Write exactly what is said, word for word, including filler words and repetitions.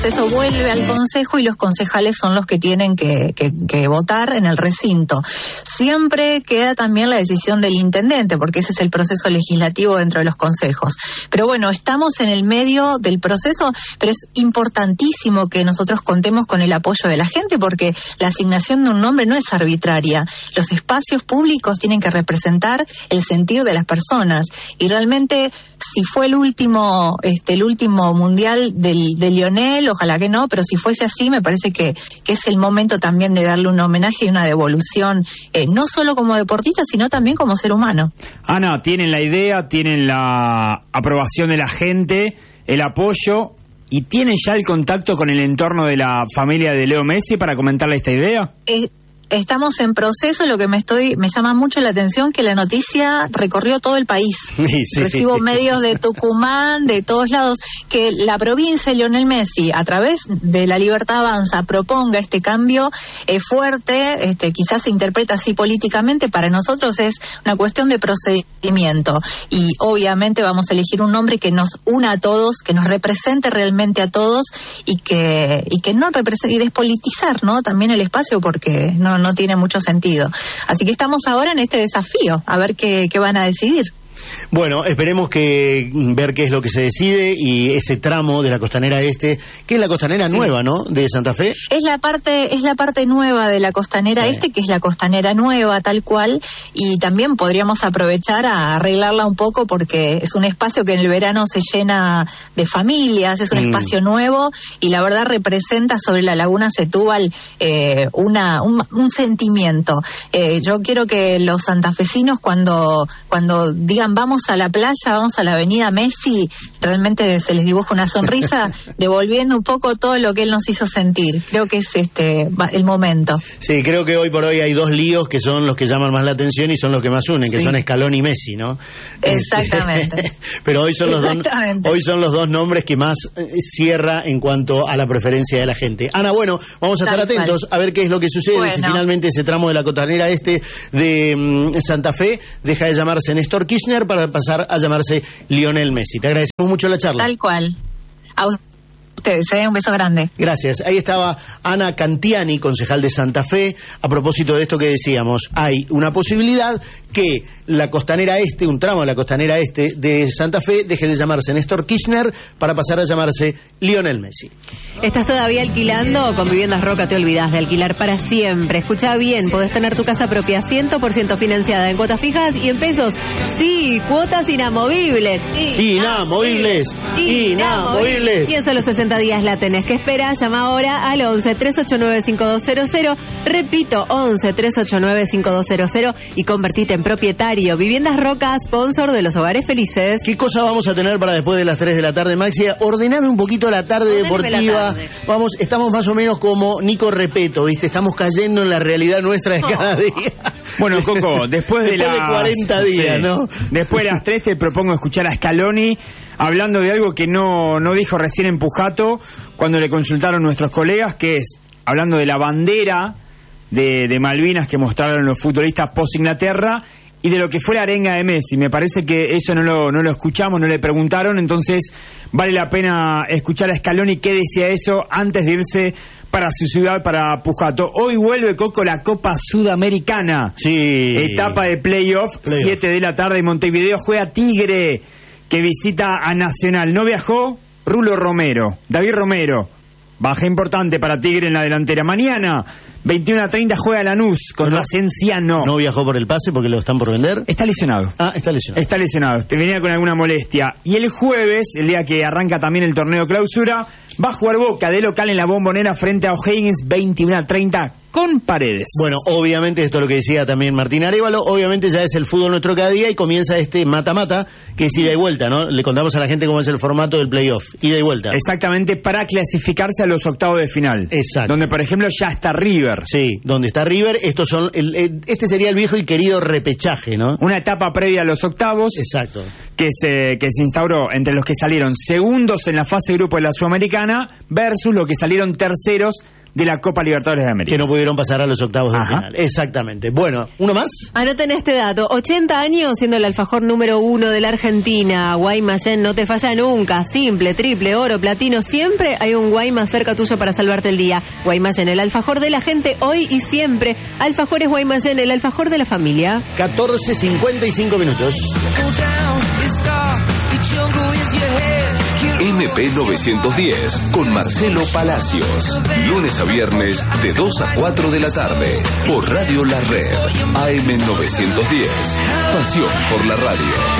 Eso vuelve al Consejo y los concejales son los que tienen que, que, que votar en el recinto. Siempre queda también la decisión del intendente, porque ese es el proceso legislativo dentro de los consejos. Pero bueno, estamos en el medio del proceso, pero es importantísimo que nosotros contemos con el apoyo de la gente, porque la asignación de un nombre no es arbitraria. Los espacios públicos tienen que representar el sentir de las personas. Y realmente, si fue el último, este, el último mundial del, de Lionel, ojalá que no, pero si fuese así, me parece que, que es el momento también de darle un homenaje y una devolución, eh, no solo como deportista, sino también como ser humano. Ana, tienen la idea, tienen la aprobación de la gente, el apoyo, y tienen ya el contacto con el entorno de la familia de Leo Messi para comentarle esta idea. Eh, Estamos en proceso. Lo que me estoy me llama mucho la atención que la noticia recorrió todo el país. Sí, sí. Recibo medios de Tucumán, de todos lados, que la provincia de Lionel Messi, a través de La Libertad Avanza, proponga este cambio eh, fuerte. Este, quizás se interpreta así políticamente. Para nosotros es una cuestión de procedimiento. Y obviamente vamos a elegir un nombre que nos una a todos, que nos represente realmente a todos y que y que no represente, y despolitizar, ¿no? También el espacio, porque no no tiene mucho sentido. Así que estamos ahora en este desafío, a ver qué, qué van a decidir. Bueno, esperemos que ver qué es lo que se decide y ese tramo de la Costanera Este, que es la Costanera sí. nueva, ¿no?, de Santa Fe. Es la parte es la parte nueva de la Costanera sí. Este, que es la Costanera Nueva, tal cual, y también podríamos aprovechar a arreglarla un poco porque es un espacio que en el verano se llena de familias, es un mm. espacio nuevo y la verdad representa sobre la Laguna Setúbal eh, una un, un sentimiento. Eh, yo quiero que los santafesinos cuando cuando digan vamos a la playa, vamos a la avenida Messi, realmente se les dibuja una sonrisa, devolviendo un poco todo lo que él nos hizo sentir. Creo que es este el momento. Sí, creo que hoy por hoy hay dos líos que son los que llaman más la atención y son los que más unen, sí. que son Scaloni y Messi, ¿no? Exactamente. Pero hoy son los dos, hoy son los dos nombres que más cierra en cuanto a la preferencia de la gente. Ana, bueno, vamos a estar Tal atentos cual. a ver qué es lo que sucede, bueno. si finalmente ese tramo de la Costanera Este de um, Santa Fe deja de llamarse Néstor Kirchner para pasar a llamarse Lionel Messi. Te agradecemos mucho la charla. Tal cual. A ustedes, ¿eh? Un beso grande. Gracias. Ahí estaba Ana Cantiani, concejal de Santa Fe. A propósito de esto que decíamos, hay una posibilidad que la Costanera Este, un tramo de la Costanera Este de Santa Fe, deje de llamarse Néstor Kirchner para pasar a llamarse Lionel Messi. ¿Estás todavía alquilando? Con Viviendas Roca te olvidás de alquilar para siempre. Escucha bien, podés tener tu casa propia cien por ciento financiada en cuotas fijas y en pesos. Sí, cuotas inamovibles. Inamovibles. Inamovibles. Y en solo sesenta días la tenés que esperar. Llama ahora al once, tres ocho nueve, cinco dos cero cero. Repito, once, tres ocho nueve, cinco dos cero cero y convertite en propietario. Viviendas Roca, sponsor de los hogares felices. ¿Qué cosa vamos a tener para después de las tres de la tarde, Maxi? Ordename un poquito la tarde Ordename deportiva. La tarde. Vamos, estamos más o menos como Nico Repeto, ¿viste? Estamos cayendo en la realidad nuestra de cada día. Bueno, Coco, después de, después las, de cuarenta días, sí, ¿no? Después de las tres te propongo escuchar a Scaloni hablando de algo que no, no dijo recién en Pujato cuando le consultaron nuestros colegas, que es, hablando de la bandera de, de Malvinas que mostraron los futbolistas post-Inglaterra y de lo que fue la arenga de Messi. Me parece que eso no lo, no lo escuchamos, no le preguntaron, entonces vale la pena escuchar a Scaloni qué decía eso antes de irse para su ciudad, para Pujato. Hoy vuelve, Coco, la Copa Sudamericana. Sí. Etapa de playoff, Play siete de la tarde en Montevideo. Juega Tigre, que visita a Nacional. No viajó Rulo Romero, David Romero. Baja importante para Tigre en la delantera. Mañana, veintiuno a treinta, juega Lanús contra no, Cienciano. ¿No viajó por el pase porque lo están por vender? Está lesionado. Ah, está lesionado. Está lesionado. Te venía con alguna molestia. Y el jueves, el día que arranca también el torneo clausura, va a jugar Boca de local en la Bombonera frente a O'Higgins, veintiuno a treinta con Paredes. Bueno, obviamente, esto es lo que decía también Martín Arévalo, obviamente ya es el fútbol nuestro cada día y comienza este mata-mata, que es ida y vuelta, ¿no? Le contamos a la gente cómo es el formato del playoff, ida y vuelta. Exactamente, para clasificarse a los octavos de final. Exacto. Donde, por ejemplo, ya está River. Sí, donde está River, estos son el, el, este sería el viejo y querido repechaje, ¿no? Una etapa previa a los octavos. Exacto. Que se, que se instauró entre los que salieron segundos en la fase grupo de la Sudamericana versus los que salieron terceros de la Copa Libertadores de América. Que no pudieron pasar a los octavos de final. Exactamente. Bueno, ¿uno más? Anoten este dato. ochenta años siendo el alfajor número uno de la Argentina. Guaymallén no te falla nunca. Simple, triple, oro, platino. Siempre hay un Guaymas cerca tuyo para salvarte el día. Guaymallén, el alfajor de la gente hoy y siempre. Alfajores Guaymallén, el alfajor de la familia. catorce cincuenta y cinco minutos. M P novecientos diez con Marcelo Palacios. Lunes a viernes de dos a cuatro de la tarde. Por Radio La Red. A M novecientos diez. Pasión por la radio.